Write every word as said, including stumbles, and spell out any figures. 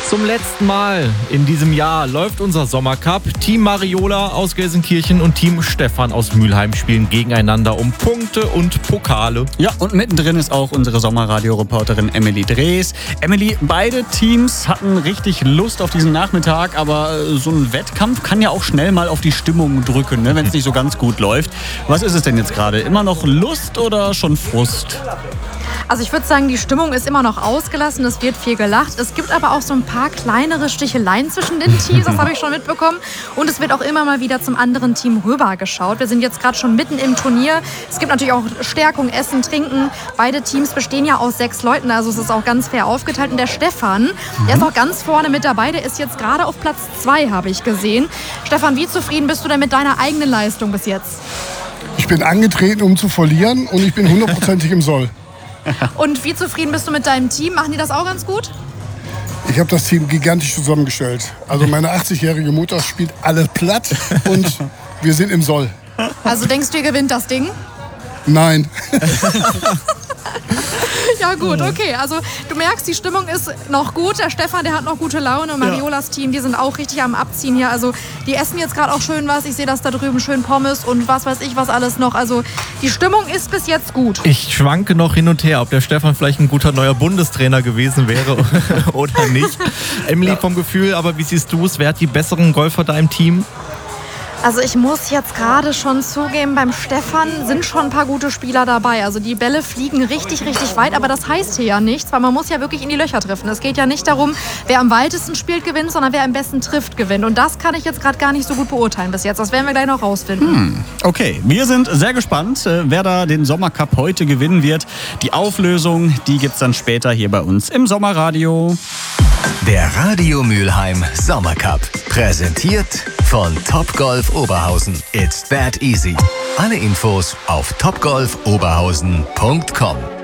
Zum letzten Mal in diesem Jahr läuft unser Sommercup. Team Mariola aus Gelsenkirchen und Team Stefan aus Mülheim spielen gegeneinander um Punkte und Pokale. Ja, und mittendrin ist auch unsere Sommerradio-Reporterin Emily Drees. Emily, beide Teams hatten richtig Lust auf diesen Nachmittag, aber so ein Wettkampf kann ja auch schnell mal auf die Stimmung drücken, ne, wenn es nicht so ganz gut läuft. Was ist es denn jetzt gerade? Immer noch Lust oder schon Frust? Also ich würde sagen, die Stimmung ist immer noch ausgelassen, es wird viel gelacht. Es gibt aber auch so ein paar kleinere Sticheleien zwischen den Teams, das habe ich schon mitbekommen. Und es wird auch immer mal wieder zum anderen Team rübergeschaut. Wir sind jetzt gerade schon mitten im Turnier. Es gibt natürlich auch Stärkung, Essen, Trinken. Beide Teams bestehen ja aus sechs Leuten, also es ist auch ganz fair aufgeteilt. Und der Stefan, der ist auch ganz vorne mit dabei, der ist jetzt gerade auf Platz zwei, habe ich gesehen. Stefan, wie zufrieden bist du denn mit deiner eigenen Leistung bis jetzt? Ich bin angetreten, um zu verlieren, und ich bin hundertprozentig im Soll. Und wie zufrieden bist du mit deinem Team? Machen die das auch ganz gut? Ich habe das Team gigantisch zusammengestellt. Also meine achtzigjährige Mutter spielt alles platt und wir sind im Soll. Also denkst du, ihr gewinnt das Ding? Nein. Ja gut, okay. Also du merkst, die Stimmung ist noch gut. Der Stefan, der hat noch gute Laune. Und Mariolas Team, die sind auch richtig am Abziehen hier. Also die essen jetzt gerade auch schön was. Ich sehe das da drüben, schön Pommes und was weiß ich was alles noch. Also die Stimmung ist bis jetzt gut. Ich schwanke noch hin und her, ob der Stefan vielleicht ein guter neuer Bundestrainer gewesen wäre oder nicht. Emily, vom Gefühl, aber wie siehst du es? Wer hat die besseren Golfer da im Team? Also ich muss jetzt gerade schon zugeben, beim Stefan sind schon ein paar gute Spieler dabei. Also die Bälle fliegen richtig, richtig weit, aber das heißt hier ja nichts, weil man muss ja wirklich in die Löcher treffen. Es geht ja nicht darum, wer am weitesten spielt, gewinnt, sondern wer am besten trifft, gewinnt. Und das kann ich jetzt gerade gar nicht so gut beurteilen bis jetzt. Das werden wir gleich noch rausfinden. Hm, okay, wir sind sehr gespannt, wer da den Sommercup heute gewinnen wird. Die Auflösung, die gibt's dann später hier bei uns im Sommerradio. Der Radio Mülheim Sommercup. Präsentiert von Topgolf Oberhausen. It's that easy. Alle Infos auf topgolf oberhausen punkt com.